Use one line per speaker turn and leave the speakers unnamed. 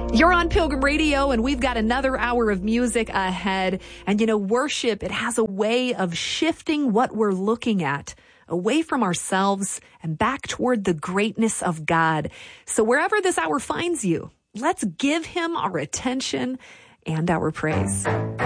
You're on Pilgrim Radio, and we've got another hour of music ahead. And, worship, it has a way of shifting what we're looking at away from ourselves and back toward the greatness of God. So wherever this hour finds you, let's give him our attention and our praise.